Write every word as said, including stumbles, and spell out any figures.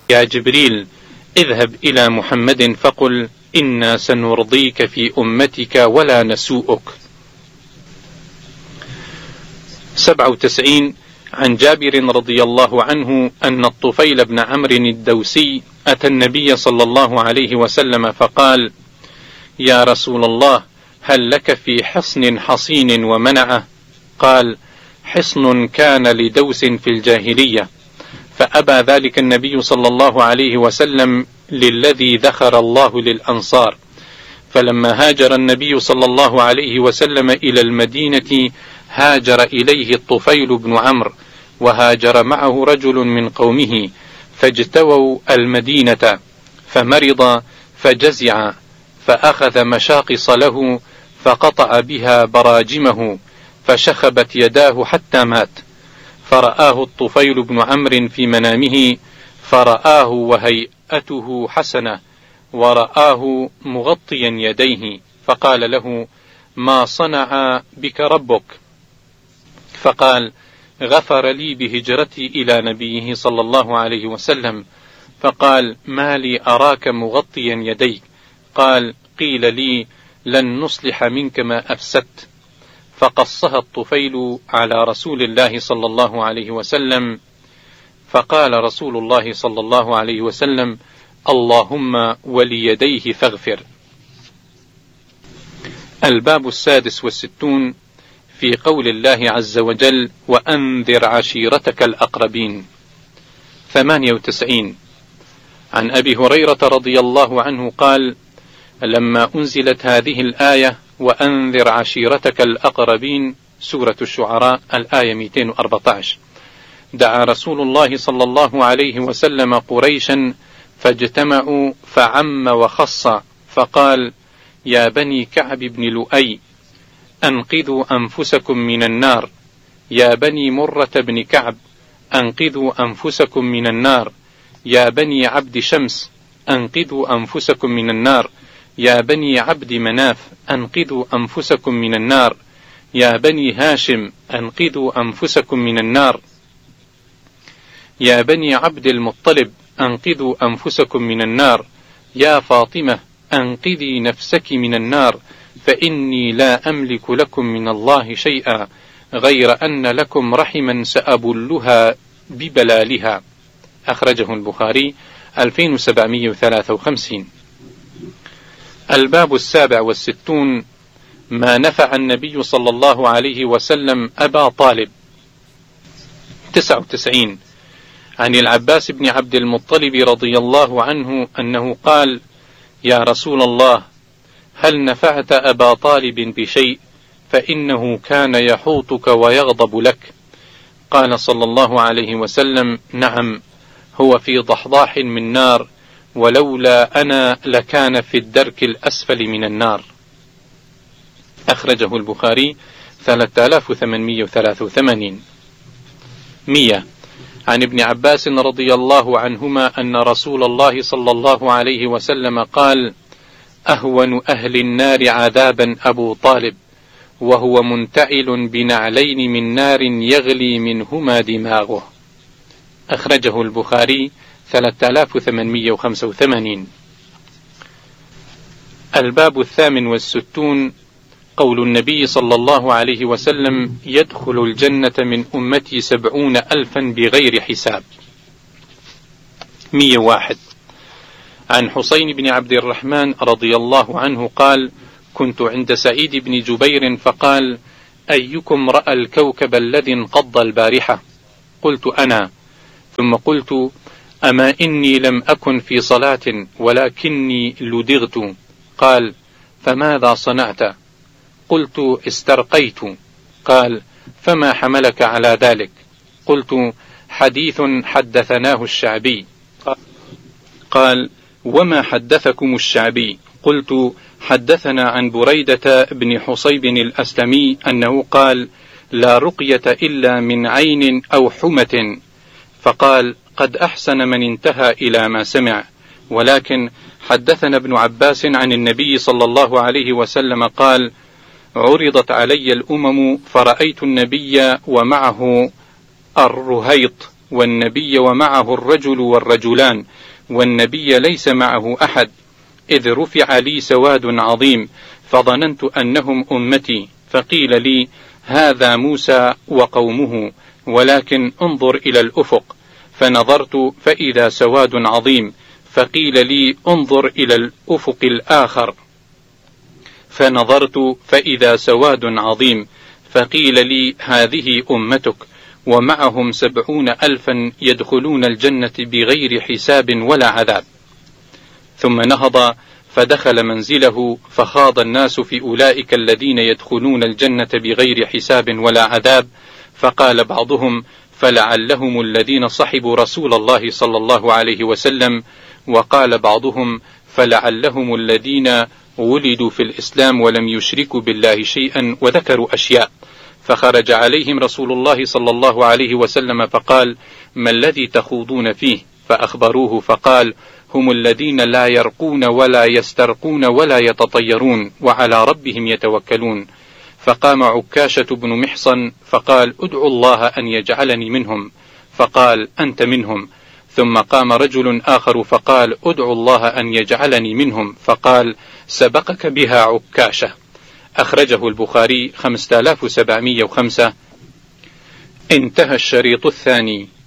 يا جبريل اذهب إلى محمد فقل إنا سنرضيك في أمتك ولا نسوءك. سبعة وتسعين عن جابر رضي الله عنه أن الطفيل بن عمرو الدوسي أتى النبي صلى الله عليه وسلم فقال يا رسول الله هل لك في حصن حصين ومنعه؟ قال حصن كان لدوس في الجاهلية فأبى ذلك النبي صلى الله عليه وسلم للذي ذخر الله للأنصار. فلما هاجر النبي صلى الله عليه وسلم إلى المدينة هاجر إليه الطفيل بن عمرو وهاجر معه رجل من قومه فاجتووا المدينة فمرض فجزع فأخذ مشاقص له فقطع بها براجمه فشخبت يداه حتى مات. فرآه الطفيل بن عمرو في منامه فرآه وهيئته حسنة ورآه مغطيا يديه فقال له ما صنع بك ربك؟ فقال غفر لي بهجرتي إلى نبيه صلى الله عليه وسلم. فقال ما لي أراك مغطيا يديك؟ قال قيل لي لن نصلح منك ما أفسدت. فقصها الطفيل على رسول الله صلى الله عليه وسلم فقال رسول الله صلى الله عليه وسلم اللهم وليديه فاغفر. الباب السادس والستون في قول الله عز وجل وأنذر عشيرتك الأقربين. ثمانية وتسعين عن أبي هريرة رضي الله عنه قال لما أنزلت هذه الآية وأنذر عشيرتك الأقربين سورة الشعراء الآية مئتين وأربعة عشر دعا رسول الله صلى الله عليه وسلم قريشا فاجتمعوا فعم وخص فقال يا بني كعب بن لؤي أنقذوا أنفسكم من النار، يا بني مرة بن كعب أنقذوا أنفسكم من النار، يا بني عبد شمس أنقذوا أنفسكم من النار، يا بني عبد مناف أنقذوا أنفسكم من النار، يا بني هاشم أنقذوا أنفسكم من النار، يا بني عبد المطلب أنقذوا أنفسكم من النار، يا فاطمة أنقذي نفسك من النار فإني لا أملك لكم من الله شيئا غير أن لكم رحما سأبلها ببلالها. أخرجه البخاري ألفين وسبعمائة وثلاثة وخمسين. الباب السابع والستون ما نفع النبي صلى الله عليه وسلم أبا طالب. تسعة وتسعين عن العباس بن عبد المطلب رضي الله عنه أنه قال يا رسول الله هل نفعت أبا طالب بشيء فإنه كان يحوطك ويغضب لك؟ قال صلى الله عليه وسلم نعم، هو في ضحضاح من نار ولولا أنا لكان في الدرك الأسفل من النار. أخرجه البخاري ثلاثة آلاف وثمانمائة وثلاثة وثمانين. مية عن ابن عباس رضي الله عنهما أن رسول الله صلى الله عليه وسلم قال أهون أهل النار عذابا أبو طالب وهو منتعل بنعلين من نار يغلي منهما دماغه. أخرجه البخاري ثلاثة آلاف وثمانمائة وخمسة وثمانين. الباب الثامن والستون قول النبي صلى الله عليه وسلم يدخل الجنة من أمتي سبعون ألفا بغير حساب. مئة واحد عن حسين بن عبد الرحمن رضي الله عنه قال كنت عند سعيد بن جبير فقال أيكم رأى الكوكب الذي انقض البارحة؟ قلت أنا، ثم قلت أما إني لم أكن في صلاة ولكني لدغت. قال فماذا صنعت؟ قلت استرقيت. قال فما حملك على ذلك؟ قلت حديث حدثناه الشعبي. قال وما حدثكم الشعبي؟ قلت حدثنا عن بريدة بن حصيب الأسلمي أنه قال لا رقية إلا من عين أو حمة. فقال قد أحسن من انتهى إلى ما سمع، ولكن حدثنا ابن عباس عن النبي صلى الله عليه وسلم قال عرضت علي الأمم فرأيت النبي ومعه الرهيط والنبي ومعه الرجل والرجلان، والنبي ليس معه أحد، إذ رفع لي سواد عظيم فظننت أنهم أمتي، فقيل لي هذا موسى وقومه، ولكن انظر إلى الأفق، فنظرت فإذا سواد عظيم، فقيل لي انظر إلى الأفق الآخر، فنظرت فإذا سواد عظيم، فقيل لي هذه أمتك، ومعهم سبعون ألفا يدخلون الجنة بغير حساب ولا عذاب. ثم نهض فدخل منزله، فخاض الناس في أولئك الذين يدخلون الجنة بغير حساب ولا عذاب، فقال بعضهم فلعلهم الذين صحبوا رسول الله صلى الله عليه وسلم، وقال بعضهم فلعلهم الذين ولدوا في الإسلام ولم يشركوا بالله شيئا، وذكروا أشياء. فخرج عليهم رسول الله صلى الله عليه وسلم فقال ما الذي تخوضون فيه؟ فأخبروه فقال هم الذين لا يرقون ولا يسترقون ولا يتطيرون وعلى ربهم يتوكلون. فقام عكاشة بن محصن فقال ادعوا الله أن يجعلني منهم، فقال أنت منهم. ثم قام رجل آخر فقال ادعوا الله أن يجعلني منهم، فقال سبقك بها عكاشة. أخرجه البخاري خمسة آلاف وسبعمائة وخمسة. انتهى الشريط الثاني.